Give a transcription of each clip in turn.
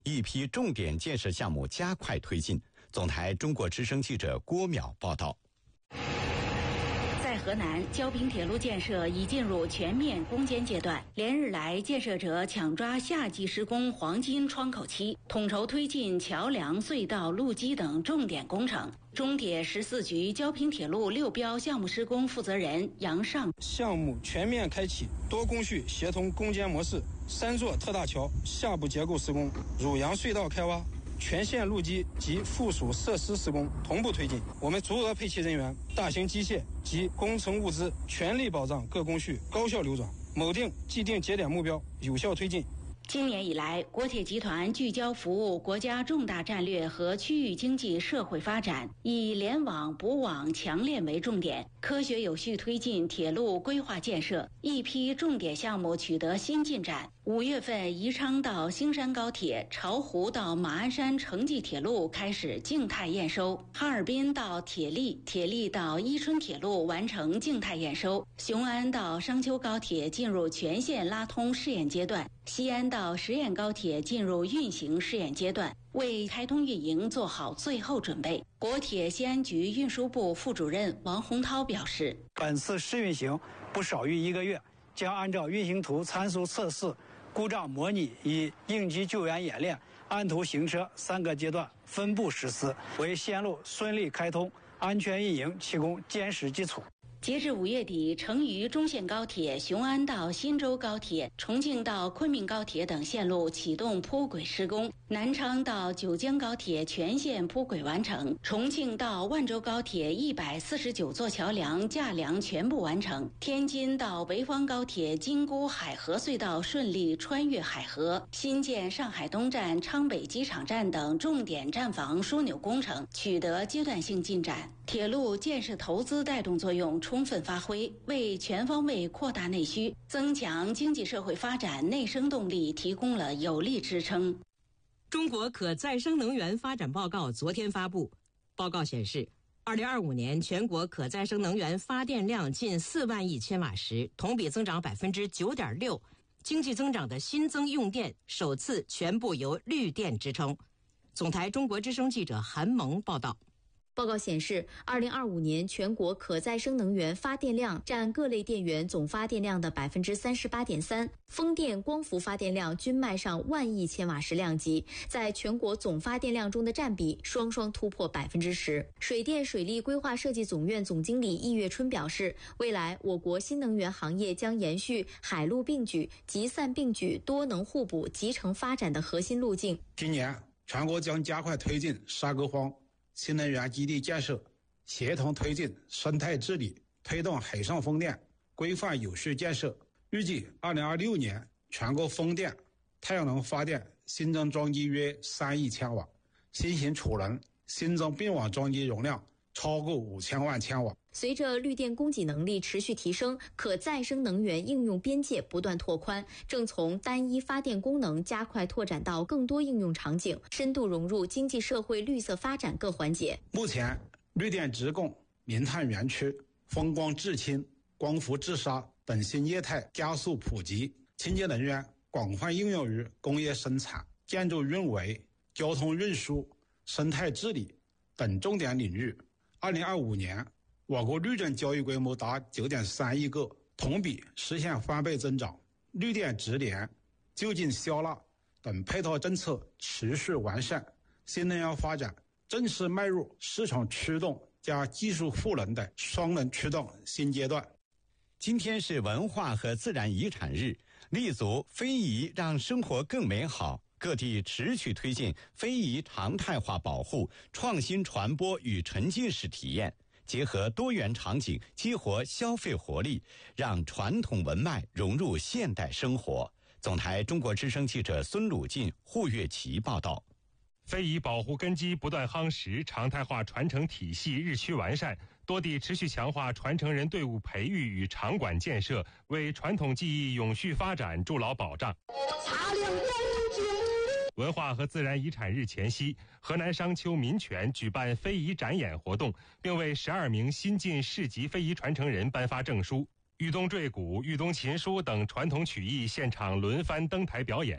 一批重点建设项目加快推进。总台中国之声记者郭淼报道。 在河南，胶滨铁路建设已进入全面攻坚阶段。连日来，建设者抢抓夏季施工黄金窗口期，统筹推进桥梁、隧道、路基等重点工程。中铁14局胶滨铁路6标项目施工负责人杨尚： 项目全面开启多工序协同攻坚模式，3座特大桥下部结构施工，汝阳隧道开挖，全线路基及附属设施施工同步推进。我们足额配齐人员、大型机械及工程物资，全力保障各工序高效流转，锚定既定节点目标，有效推进。 今年以来，国铁集团聚焦服务国家重大战略和区域经济社会发展，以联网、补网、强链为重点，科学有序推进铁路规划建设，一批重点项目取得新进展。5月份，宜昌到兴山高铁、巢湖到马鞍山城际铁路开始静态验收；哈尔滨到铁力、铁力到伊春铁路完成静态验收；雄安到商丘高铁进入全线拉通试验阶段；西安到十堰高铁进入运行试验阶段，为开通运营做好最后准备。国铁西安局运输部副主任王洪涛表示， 本次试运行不少于1个月，将按照运行图参数测试、故障模拟与应急救援演练、安图行车3个阶段分步实施，为线路顺利开通、安全运营提供坚实基础。 截至5月底，成渝中线高铁、雄安到新州高铁、重庆到昆明高铁等线路启动铺轨施工，南昌到九江高铁全线铺轨完成，重庆到万州高铁149座桥梁架梁全部完成，天津到潍坊高铁金沽海河隧道顺利穿越海河，新建上海东站、昌北机场站等重点站房枢纽工程取得阶段性进展，铁路建设投资带动作用充分发挥，为全方位扩大内需、增强经济社会发展内生动力提供了有力支撑。 中国可再生能源发展报告昨天发布，报告显示，2025年全国可再生能源发电量近4万亿千瓦时，同比增长9.6%，经济增长的新增用电首次全部由绿电支撑。总台中国之声记者韩萌报道。 报告显示，2025年全国可再生能源发电量占各类电源总发电量的38.3%，风电、光伏发电量均迈上万亿千瓦时量级，在全国总发电量中的占比双双突破10%。水电水利规划设计总院总经理易月春表示，未来我国新能源行业将延续海陆并举、集散并举、多能互补、集成发展的核心路径。 今年全国将加快推进沙沟荒新能源基地建设，协同推进生态治理，推动海上风电规范有序建设。预计2026年全国风电、太阳能发电新增装机约3亿千瓦，新型储能新增并网装机容量超过5000万千瓦。 随着绿电供给能力持续提升，可再生能源应用边界不断拓宽，正从单一发电功能加快拓展到更多应用场景，深度融入经济社会绿色发展各环节。 目前，绿电直供、煤炭园区、风光制氢、光伏制沙等新业态加速普及，清洁能源广泛应用于工业生产、建筑运维、交通运输、生态治理等重点领域。2025年，我国绿电交易规模达9.3亿个，同比实现翻倍增长。绿电直联、就近销纳等配套政策持续完善，新能源发展正式迈入市场驱动加技术赋能的双能驱动新阶段。 今天是文化和自然遗产日，立足非遗让生活更美好，各地持续推进非遗常态化保护、创新传播与沉浸式体验，结合多元场景，激活消费活力，让传统文脉融入现代生活。总台中国之声记者孙鲁进、胡月琪报道。 非遗保护根基不断夯实，常态化传承体系日趋完善，多地持续强化传承人队伍培育与场馆建设，为传统技艺永续发展筑牢保障。文化和自然遗产日前夕，河南商丘民权举办非遗展演活动，并为12名新晋市级非遗传承人颁发证书。豫东坠鼓、豫东琴书等传统曲艺现场轮番登台表演，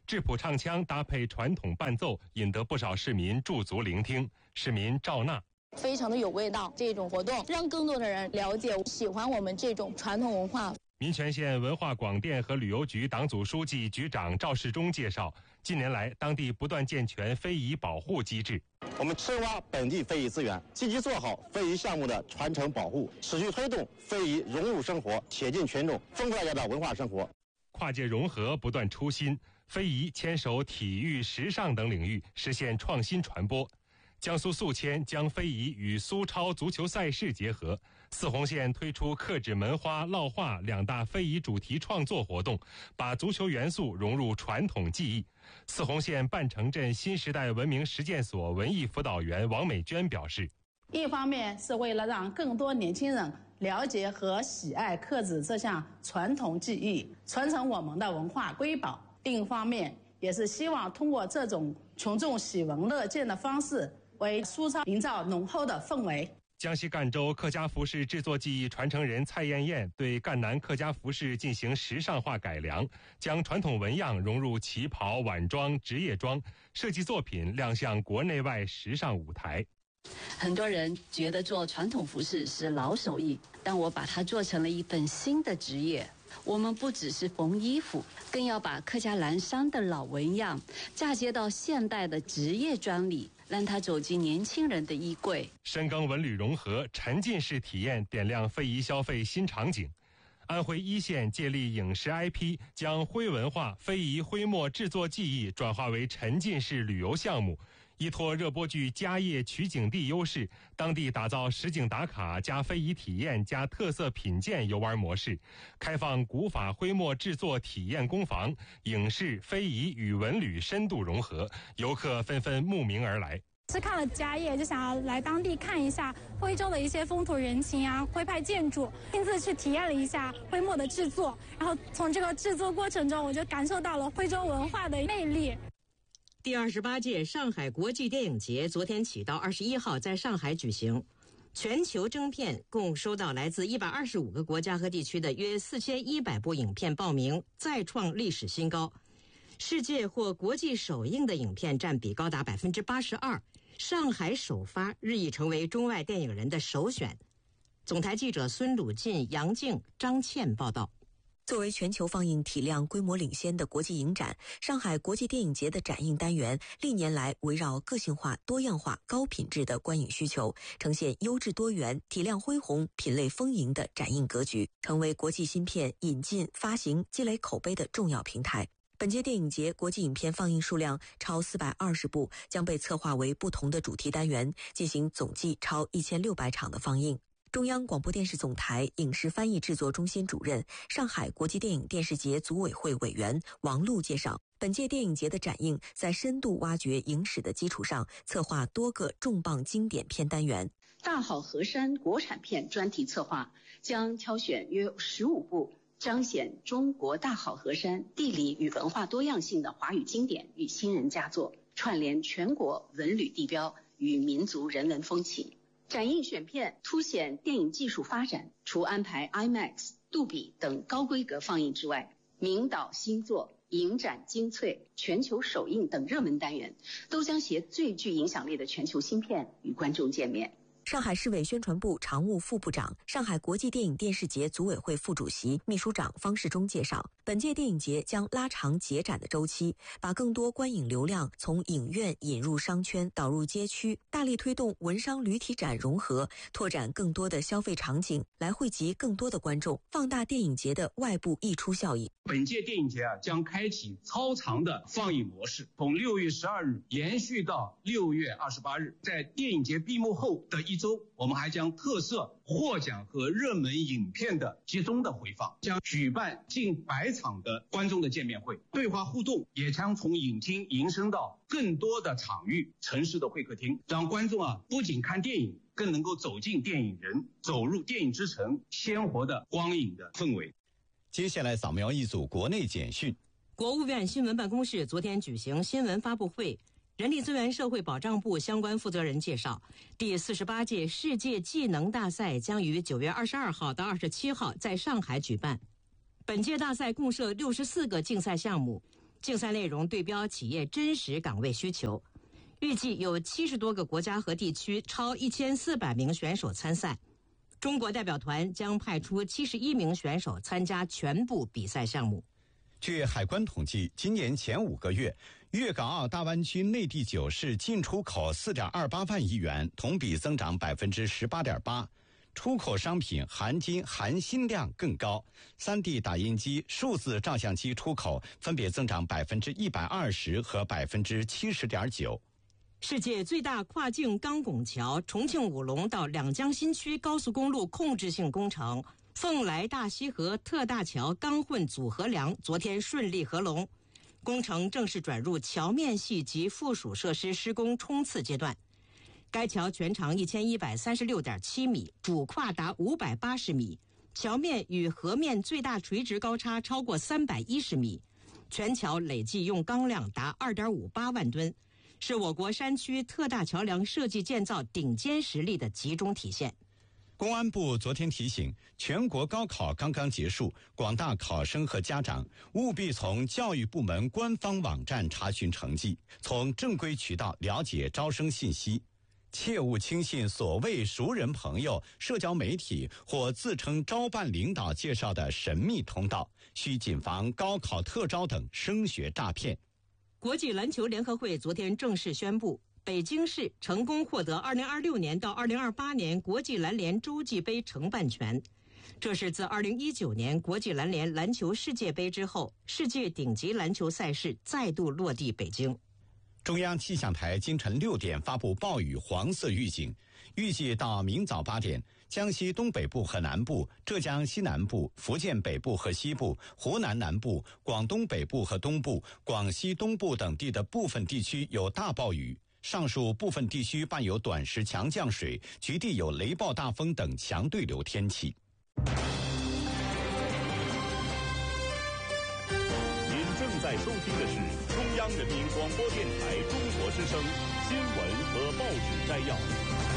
质朴唱腔搭配传统伴奏，引得不少市民驻足聆听。市民赵娜。 非常的有味道，这种活动让更多的人了解、喜欢我们这种传统文化。 民权县文化广电和旅游局党组书记、局长赵世忠介绍，近年来当地不断健全非遗保护机制。 我们深挖本地非遗资源，积极做好非遗项目的传承保护，持续推动非遗融入生活，贴近群众，丰富大家的文化生活。 跨界融合不断出新，非遗牵手体育、时尚等领域，实现创新传播。江苏宿迁将非遗与苏超足球赛事结合，泗洪县推出刻纸门花、烙画2大非遗主题创作活动，把足球元素融入传统技艺。泗洪县半城镇新时代文明实践所文艺辅导员王美娟表示， 一方面是为了让更多年轻人了解和喜爱刻纸这项传统技艺，传承我们的文化瑰宝；另一方面也是希望通过这种群众喜闻乐见的方式，为苏超营造浓厚的氛围。 江西赣州客家服饰制作技艺传承人蔡艳艳对赣南客家服饰进行时尚化改良，将传统纹样融入旗袍、晚装、职业装，设计作品亮相国内外时尚舞台。 很多人觉得做传统服饰是老手艺，但我把它做成了一份新的职业。我们不只是缝衣服，更要把客家蓝山的老纹样嫁接到现代的职业装里，让它走进年轻人的衣柜。 深耕文旅融合，沉浸式体验点亮非遗消费新场景。安徽一县借力影视 IP， 将徽文化、非遗徽墨制作技艺转化为沉浸式旅游项目。依托热播剧家业取景地优势，当地打造实景打卡加非遗体验加特色品鉴游玩模式，开放古法徽墨制作体验工坊，影视、非遗与文旅深度融合，游客纷纷慕名而来。 是看了家业，就想要来当地看一下徽州的一些风土人情啊，徽派建筑，亲自去体验了一下徽墨的制作，然后从这个制作过程中，我就感受到了徽州文化的魅力。 第28届上海国际电影节昨天起到21号在上海举行，全球征片共收到来自125个国家和地区的约4100部影片报名，再创历史新高。世界或国际首映的影片占比高达82%，上海首发日益成为中外电影人的首选。总台记者孙鲁进、杨静、张倩报道。 作为全球放映体量规模领先的国际影展，上海国际电影节的展映单元历年来围绕个性化、多样化、高品质的观影需求，呈现优质多元、体量恢宏、品类丰盈的展映格局，成为国际新片引进、发行、积累口碑的重要平台。本届电影节国际影片放映数量超420部，将被策划为不同的主题单元，进行总计超1600场的放映。中央广播电视总台影视翻译制作中心主任、上海国际电影电视节组委会委员王璐介绍，本届电影节的展映在深度挖掘影史的基础上，策划多个重磅经典片单元。 大好河山国产片专题策划将挑选约15部彰显中国大好河山地理与文化多样性的华语经典与新人佳作，串联全国文旅地标与民族人文风情。展映选片凸显电影技术发展，除安排 IMAX、杜比等高规格放映之外，名导新作、影展精粹、全球首映等热门单元，都将携最具影响力的全球新片与观众见面。 上海市委宣传部常务副部长、上海国际电影电视节组委会副主席、秘书长方世忠介绍，本届电影节将拉长节展的周期，把更多观影流量从影院引入商圈，导入街区，大力推动文商旅体展融合，拓展更多的消费场景，来汇集更多的观众，放大电影节的外部溢出效应。 本届电影节将开启超长的放映模式，从6月12日延续到6月28日。在电影节闭幕后的一周，我们还将特色获奖和热门影片的集中的回放，将举办近100场的观众的见面会，对话互动也将从影厅延伸到更多的场域、城市的会客厅，让观众不仅看电影，更能够走进电影人，走入电影之城，鲜活的光影的氛围。 接下来扫描一组国内简讯。 国务院新闻办公室昨天举行新闻发布会，人力资源社会保障部相关负责人介绍，第48届世界技能大赛将于9月22号到27号在上海举办。本届大赛共设64个竞赛项目， 竞赛内容对标企业真实岗位需求。预计有70多个国家和地区，超1400名选手参赛。中国代表团将派出71名选手参加全部比赛项目。 据海关统计，今年前5个月，粤港澳大湾区内地9市进出口4.28万亿元，同比增长18.8%。出口商品含金含锌量更高，3D 打印机、数字照相机出口分别增长120%和70.9%。 世界最大跨境钢拱桥重庆武隆到两江新区高速公路控制性工程凤来大溪河特大桥钢混组合梁昨天顺利合龙，工程正式转入桥面系及附属设施施工冲刺阶段。该桥全长1136.7米，主跨达580米，桥面与河面最大垂直高差超过310米，全桥累计用钢量达2.58万吨，是我国山区特大桥梁设计建造顶尖实力的集中体现。 公安部昨天提醒，全国高考刚刚结束，广大考生和家长务必从教育部门官方网站查询成绩，从正规渠道了解招生信息，切勿轻信所谓熟人朋友、社交媒体或自称招办领导介绍的神秘通道，需谨防高考特招等升学诈骗。 国际篮球联合会昨天正式宣布，北京市成功获得2026年到2028年国际篮联洲际杯承办权。这是自2019年国际篮联篮球世界杯之后，世界顶级篮球赛事再度落地北京。 中央气象台今晨6点发布暴雨黄色预警，预计到明早8点，江西东北部和南部、浙江西南部、福建北部和西部、湖南南部、广东北部和东部、广西东部等地的部分地区有大暴雨，上述部分地区伴有短时强降水，局地有雷暴大风等强对流天气。 您正在收听的是中央人民广播电台中国之声新闻和报纸摘要。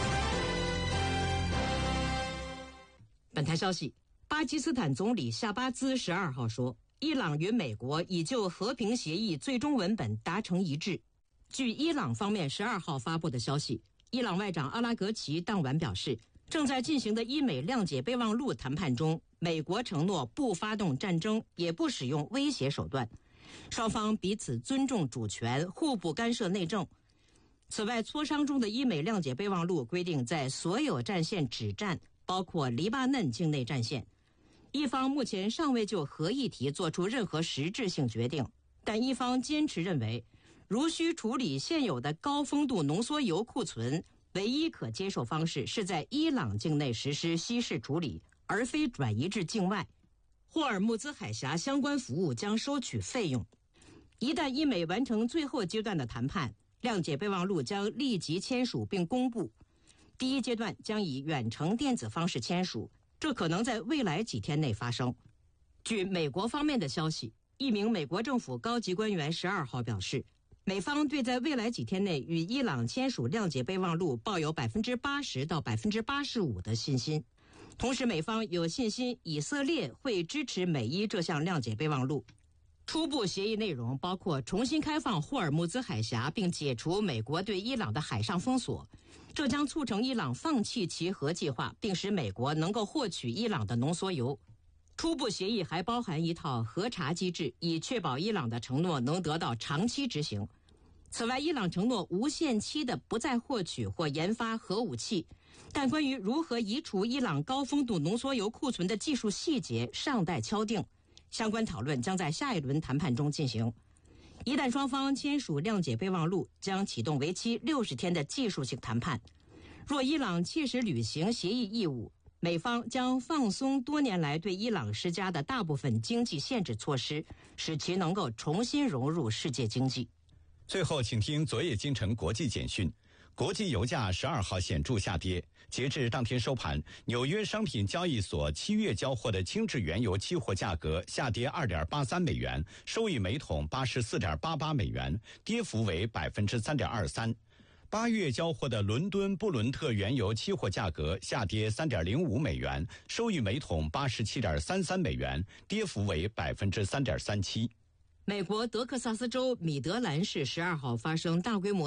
本台消息，巴基斯坦总理夏巴兹12号说，伊朗与美国已就和平协议最终文本达成一致。据伊朗方面12号发布的消息，伊朗外长阿拉格齐当晚表示，正在进行的伊美谅解备忘录谈判中，美国承诺不发动战争，也不使用威胁手段，双方彼此尊重主权，互不干涉内政。此外，磋商中的伊美谅解备忘录规定，在所有战线止战，包括黎巴嫩境内战线。一方目前尚未就核议题做出任何实质性决定，但一方坚持认为，如需处理现有的高丰度浓缩铀库存，唯一可接受方式是在伊朗境内实施稀释处理，而非转移至境外。霍尔木兹海峡相关服务将收取费用。一旦伊美完成最后阶段的谈判，谅解备忘录将立即签署并公布。第一阶段将以远程电子方式签署，这可能在未来几天内发生。据美国方面的消息，一名美国政府高级官员12号表示，美方对在未来几天内与伊朗签署谅解备忘录抱有80%到85%的信心。同时，美方有信心以色列会支持美伊这项谅解备忘录。初步协议内容包括重新开放霍尔木兹海峡，并解除美国对伊朗的海上封锁，这将促成伊朗放弃其核计划，并使美国能够获取伊朗的浓缩铀。初步协议还包含一套核查机制，以确保伊朗的承诺能得到长期执行。此外，伊朗承诺无限期的不再获取或研发核武器，但关于如何移除伊朗高丰度浓缩铀库存的技术细节尚待敲定，相关讨论将在下一轮谈判中进行。一旦双方签署谅解备忘录，将启动为期60天的技术性谈判。若伊朗切实履行协议义务，美方将放松多年来对伊朗施加的大部分经济限制措施，使其能够重新融入世界经济。 最后，请听昨夜今晨国际简讯。国际油价12号显著下跌，截至当天收盘，纽约商品交易所7月交货的轻质原油期货价格下跌2.83美元，收于每桶84.88美元，跌幅为3.23%。8月交货的伦敦布伦特原油期货价格下跌3.05美元，收于每桶87.33美元，跌幅为3.37%。 美国德克萨斯州米德兰市12号发生大规模